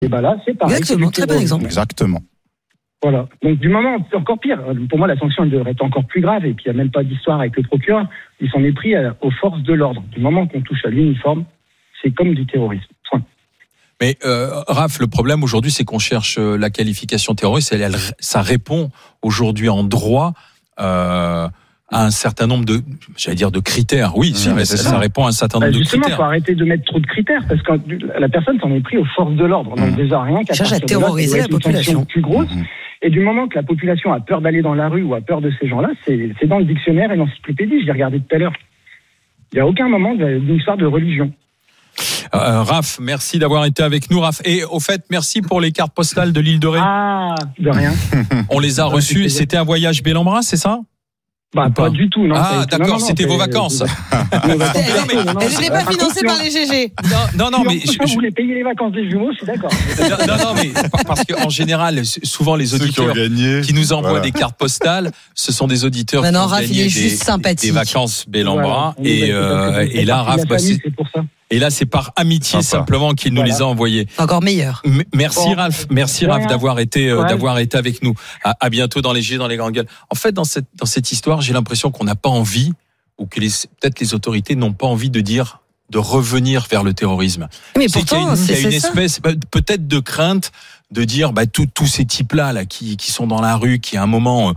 Et ben là, c'est pareil. Exactement, très bon exemple. Exactement. Voilà. Donc du moment, c'est encore pire. Pour moi, la sanction elle devrait être encore plus grave. Et puis il n'y a même pas d'histoire avec le procureur. Il s'en est pris aux forces de l'ordre. Du moment qu'on touche à l'uniforme, c'est comme du terrorisme. Point. Mais Raph, le problème aujourd'hui, c'est qu'on cherche la qualification terroriste. Ça répond aujourd'hui en droit à un certain nombre de critères. Oui, mais ça répond à un certain nombre de critères. Justement, il faut arrêter de mettre trop de critères parce que la personne s'en est pris aux forces de l'ordre. Donc déjà rien qu'à cherche à terroriser la population plus grosse. Et du moment que la population a peur d'aller dans la rue ou a peur de ces gens-là, c'est dans le dictionnaire et l'encyclopédie. J'ai regardé tout à l'heure. Il n'y a aucun moment d'une histoire de religion. Raph, merci d'avoir été avec nous, Raph. Et au fait, merci pour les cartes postales de l'île de Ré. Ah, de rien. On les a reçues. C'était un voyage Bel-en-Bras, c'est ça ? Pas du tout, non. Ah, d'accord, non, c'était vos vacances. Elles n'étaient pas financées par les GG. Non, mais vous voulez payer les vacances des jumeaux, je suis d'accord. Non, mais parce qu'en général, souvent les auditeurs qui nous envoient des cartes postales, ce sont des auditeurs qui ont gagné des vacances Bel-en-Bras. Et là, Raph, c'est pour ça. Et là, c'est par amitié simplement qu'il nous les a envoyés. Encore meilleur. Merci Raph, d'avoir été avec nous. À bientôt dans les G, dans les grandes gueules. En fait, dans cette histoire, j'ai l'impression qu'on n'a pas envie, ou que peut-être les autorités n'ont pas envie de revenir vers le terrorisme. Mais pourtant, il y a une espèce peut-être de crainte de dire tous ces types-là qui sont dans la rue, qui à un moment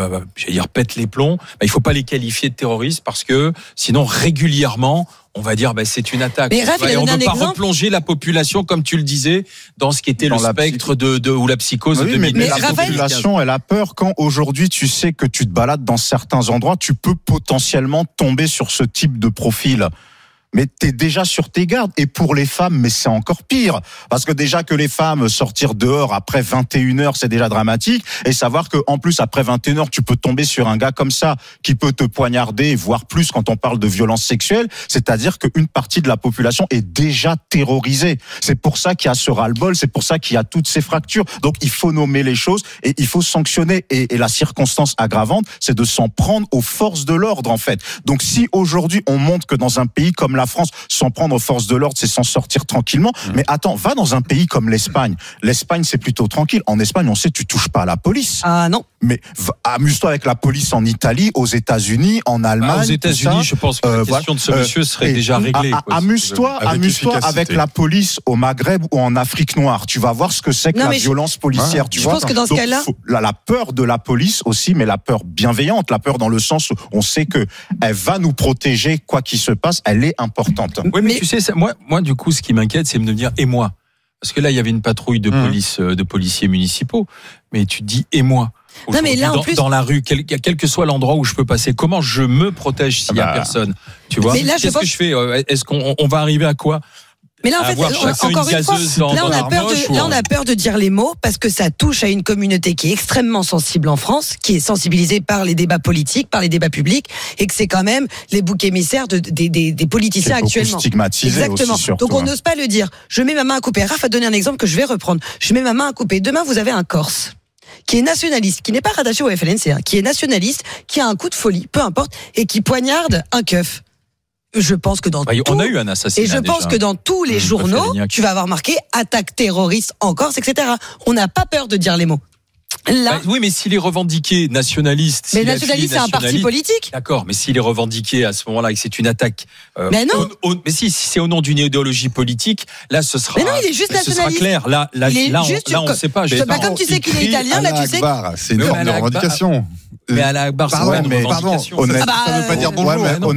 pètent les plombs, il faut pas les qualifier de terroristes parce que sinon régulièrement on va dire c'est une attaque. Mais Raph, on ne peut pas replonger la population, comme tu le disais, dans ce qui était le spectre ou la psychose de 2000. Mais la population, elle a peur quand aujourd'hui tu sais que tu te balades dans certains endroits, tu peux potentiellement tomber sur ce type de profil. Mais t'es déjà sur tes gardes. Et pour les femmes, mais c'est encore pire. Parce que déjà que les femmes sortir dehors après 21h, c'est déjà dramatique. Et savoir que, en plus, après 21h, tu peux tomber sur un gars comme ça, qui peut te poignarder, voire plus quand on parle de violence sexuelle. C'est-à-dire qu'une partie de la population est déjà terrorisée. C'est pour ça qu'il y a ce ras-le-bol. C'est pour ça qu'il y a toutes ces fractures. Donc, il faut nommer les choses et il faut sanctionner. Et la circonstance aggravante, c'est de s'en prendre aux forces de l'ordre, en fait. Donc, si aujourd'hui, on montre que dans un pays comme la France, s'en prendre aux forces de l'ordre, c'est s'en sortir tranquillement. Mais attends, va dans un pays comme l'Espagne. L'Espagne, c'est plutôt tranquille. En Espagne, on sait, tu touches pas à la police. Ah non. Mais amuse-toi avec la police en Italie, aux États-Unis, en Allemagne. Aux États-Unis, je pense que la question de ce monsieur serait déjà réglée. Amuse-toi avec la police au Maghreb ou en Afrique noire. Tu vas voir ce que c'est que la violence policière. Je pense que dans ce cas-là, la peur de la police aussi, mais la peur bienveillante, la peur dans le sens où on sait que elle va nous protéger quoi qu'il se passe. Elle est importante. Oui, mais tu sais, moi, du coup, ce qui m'inquiète, c'est de me dire, et moi? Parce que là, il y avait une patrouille de police, de policiers municipaux, mais tu te dis, et moi? Non, mais là, en plus, dans la rue, quel que soit l'endroit où je peux passer, comment je me protège s'il y a personne? Tu vois? Qu'est-ce que je fais? Est-ce qu'on va arriver à quoi? Mais là, en fait, encore une fois, là, on a peur de dire les mots parce que ça touche à une communauté qui est extrêmement sensible en France, qui est sensibilisée par les débats politiques, par les débats publics, et que c'est quand même les boucs émissaires des politiciens actuellement. Stigmatisé. Exactement. Aussi, surtout, donc on n'ose pas le dire. Je mets ma main à couper. Raph a donné un exemple que je vais reprendre. Je mets ma main à couper. Demain, vous avez un Corse qui est nationaliste, qui n'est pas rattaché au FLNC, qui est nationaliste, qui a un coup de folie, peu importe, et qui poignarde un keuf. Je pense que on a eu un assassinat. Et je pense que dans tous les journaux, tu vas avoir marqué attaque terroriste en Corse, etc. On n'a pas peur de dire les mots. Là, oui, mais s'il est revendiqué nationaliste. Mais nationaliste, c'est un parti politique. D'accord, mais s'il est revendiqué à ce moment-là et que c'est une attaque. Mais non. Mais si c'est au nom d'une idéologie politique, là, ce sera. Mais non, il est juste nationaliste. Ce sera clair. Là, on ne sait pas. Comme tu sais qu'il est italien, là, tu sais. C'est une forme de revendication. Mais à la barre, pardon, ça veut pas dire bonjour.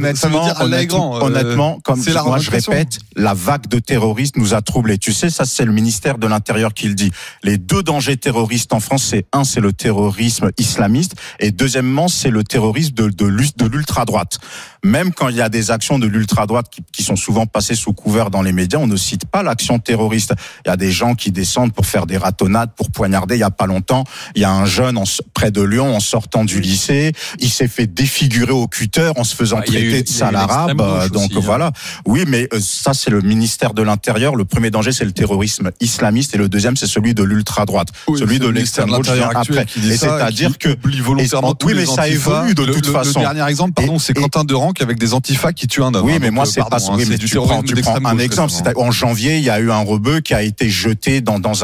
Honnêtement, comme moi je répète, la vague de terroristes nous a troublés. Tu sais, ça c'est le ministère de l'Intérieur qui le dit. Les deux dangers terroristes en France, c'est le terrorisme islamiste et deuxièmement, c'est le terrorisme de l'ultra-droite. Même quand il y a des actions de l'ultra-droite qui sont souvent passées sous couvert dans les médias, on ne cite pas l'action terroriste. Il y a des gens qui descendent pour faire des ratonnades, pour poignarder. Il y a pas longtemps, il y a un jeune près de Lyon en sortant du lycée. Il s'est fait défigurer au cutter en se faisant traiter de sale arabe. Donc aussi, voilà. Oui, mais ça, c'est le ministère de l'Intérieur. Le premier danger, c'est le terrorisme islamiste, et le deuxième, c'est celui de l'ultra-droite, celui de l'extrême gauche après. Et c'est-à-dire que volontairement tous les ça évolue de toute façon. Le dernier exemple, c'est Quentin Derenc avec des antifas qui tuent un homme. Oui, mais moi, c'est pas. Oui, mais tu prends un exemple. En janvier, il y a eu un rebeu qui a été jeté dans un